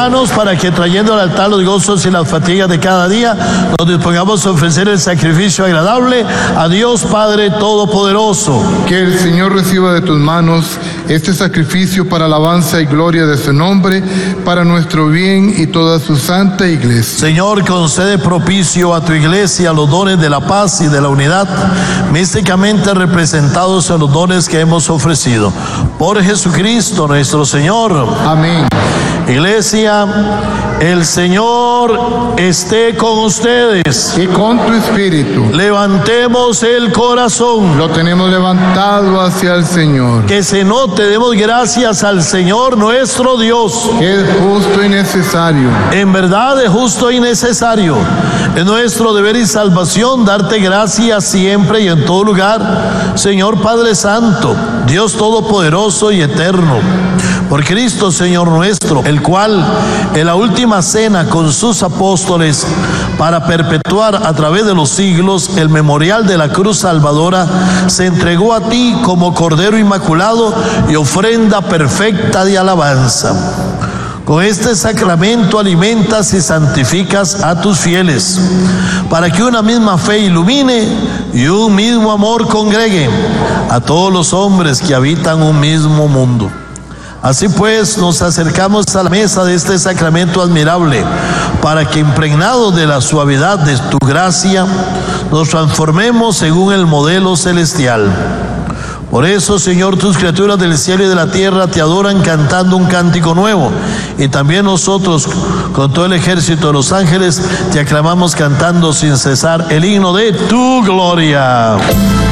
hermanos, para que trayendo al altar los gozos y las fatigas de cada día, nos dispongamos a ofrecer el sacrificio agradable a Dios Padre Todopoderoso. Que el Señor reciba de tus manos este sacrificio para alabanza y gloria de su nombre, para nuestro bien y toda su santa iglesia. Señor, concede propicio a tu iglesia los dones de la paz y de la unidad, místicamente representados en los dones que hemos ofrecido. Por Jesucristo nuestro Señor. Amén. Iglesia, el Señor esté con ustedes. Y con tu espíritu. Levantemos el corazón. Lo tenemos levantado hacia el Señor. Que se note, demos gracias al Señor nuestro Dios. Que es justo y necesario. En verdad es justo y necesario. Es nuestro deber y salvación darte gracias siempre y en todo lugar, Señor Padre Santo, Dios Todopoderoso y Eterno. Por Cristo, Señor nuestro, el cual en la última cena con sus apóstoles, para perpetuar a través de los siglos el memorial de la cruz salvadora, se entregó a ti como Cordero Inmaculado y ofrenda perfecta de alabanza. Con este sacramento alimentas y santificas a tus fieles, para que una misma fe ilumine y un mismo amor congregue a todos los hombres que habitan un mismo mundo. Así pues, nos acercamos a la mesa de este sacramento admirable, para que impregnados de la suavidad de tu gracia, nos transformemos según el modelo celestial. Por eso, Señor, tus criaturas del cielo y de la tierra te adoran cantando un cántico nuevo. Y también nosotros, con todo el ejército de los ángeles, te aclamamos cantando sin cesar el himno de tu gloria.